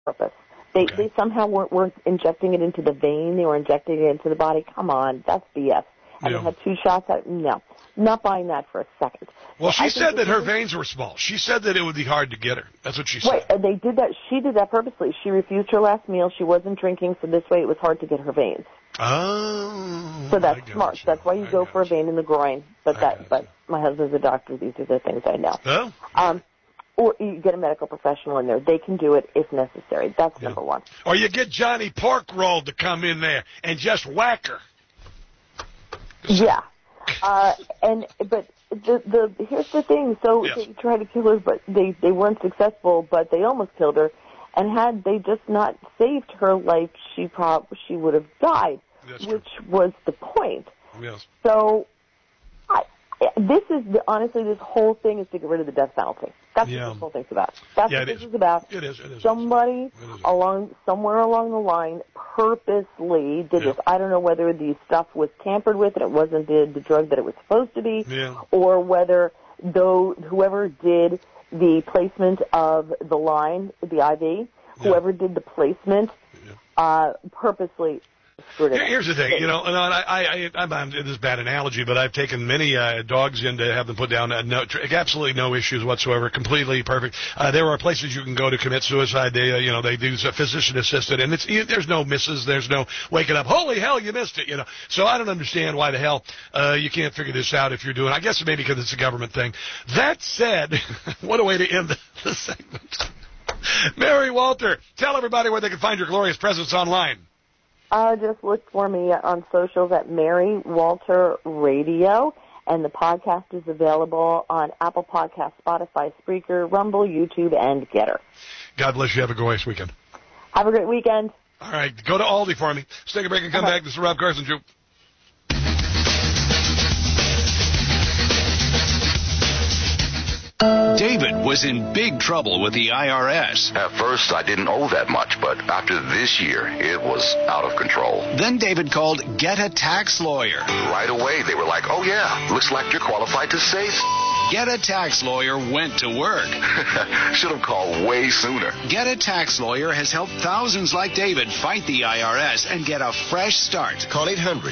purpose. They somehow weren't injecting it into the vein. They were injecting it into the body. Come on, that's BS. And they had 2 shots. No, not buying that for a second. Well, she said that her veins were small. She said that it would be hard to get her. That's what she said. Right, they did that. She did that purposely. She refused her last meal. She wasn't drinking, so this way it was hard to get her veins. Oh. So that's smart. That's why you go for a vein in the groin. But my husband's a doctor. These are the things I know. Oh. Or you get a medical professional in there. They can do it if necessary. That's number one. Or you get Johnny Pork Roll to come in there and just whack her. Yeah. But here's the thing. So they tried to kill her, but they weren't successful, but they almost killed her. And had they just not saved her life, she would have died, which was the point. Yes. So honestly, this whole thing is to get rid of the death penalty. That's what this whole thing's about. That's what this is about. It is. Somewhere along the line purposely did this. I don't know whether the stuff was tampered with and it wasn't the drug that it was supposed to be, or whether whoever did the placement of the line, the IV, whoever did the placement, purposely screwed it. Here's the thing, and I'm this is a bad analogy, but I've taken many dogs in to have them put down. Absolutely no issues whatsoever, completely perfect. There are places you can go to commit suicide. They do physician assisted, and there's no misses, there's no waking up. Holy hell, you missed it, So I don't understand why the hell you can't figure this out if you're doing. I guess maybe because it's a government thing. That said, what a way to end the segment. Mary Walter, tell everybody where they can find your glorious presence online. Just look for me on socials at Mary Walter Radio, and the podcast is available on Apple Podcasts, Spotify, Spreaker, Rumble, YouTube, and Getter. God bless you. Have a glorious weekend. Have a great weekend. All right. Go to Aldi for me. Let's take a break and come back. This is the Rob Carson Show. David was in big trouble with the IRS. At first, I didn't owe that much, but after this year, it was out of control. Then David called Get a Tax Lawyer. Right away, they were like, oh yeah, looks like you're qualified to say Get a Tax Lawyer went to work. Should have called way sooner. Get a Tax Lawyer has helped thousands like David fight the IRS and get a fresh start. Call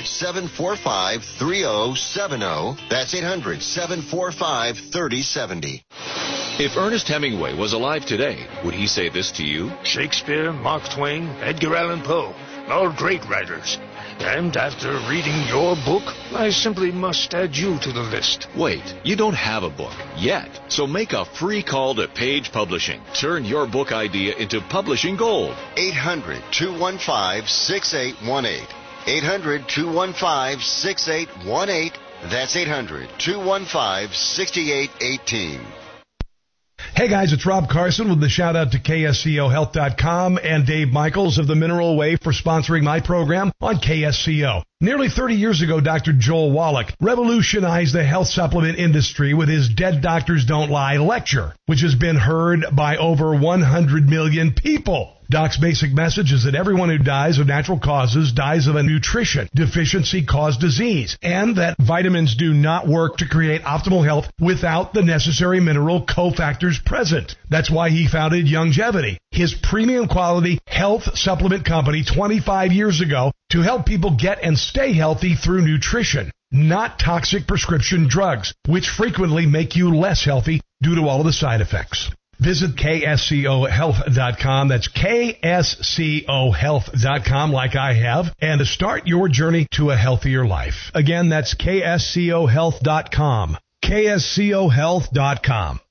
800-745-3070. That's 800-745-3070. If Ernest Hemingway was alive today, would he say this to you? Shakespeare, Mark Twain, Edgar Allan Poe, all great writers. And after reading your book, I simply must add you to the list. Wait, you don't have a book yet. So make a free call to Page Publishing. Turn your book idea into publishing gold. 800-215-6818. 800-215-6818. That's 800-215-6818. Hey guys, it's Rob Carson with the shout out to KSCOHealth.com and Dave Michaels of the Mineral Way for sponsoring my program on KSCO. Nearly 30 years ago, Dr. Joel Wallach revolutionized the health supplement industry with his Dead Doctors Don't Lie lecture, which has been heard by over 100 million people. Doc's basic message is that everyone who dies of natural causes dies of a nutrition deficiency caused disease, and that vitamins do not work to create optimal health without the necessary mineral cofactors present. That's why he founded Youngevity, his premium quality health supplement company 25 years ago, to help people get and stay healthy through nutrition, not toxic prescription drugs, which frequently make you less healthy due to all of the side effects. Visit KSCOHealth.com. That's KSCOHealth.com, like I have, and to start your journey to a healthier life. Again, that's KSCOHealth.com. KSCOHealth.com.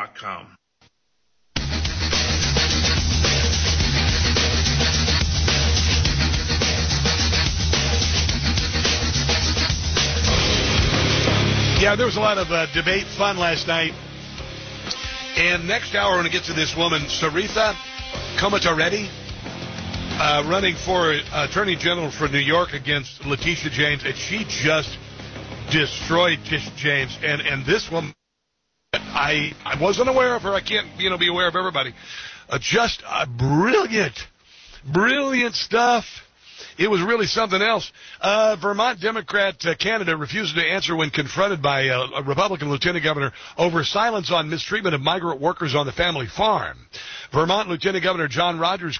Yeah, there was a lot of debate fun last night. And next hour, we're going to get to this woman, Saritha Komatareddy, running for Attorney General for New York against Letitia James. And she just destroyed James. And this woman, I wasn't aware of her. I can't, be aware of everybody. Just brilliant stuff. It was really something else. Vermont Democrat candidate refused to answer when confronted by a Republican lieutenant governor over silence on mistreatment of migrant workers on the family farm. Vermont Lieutenant Governor John Rogers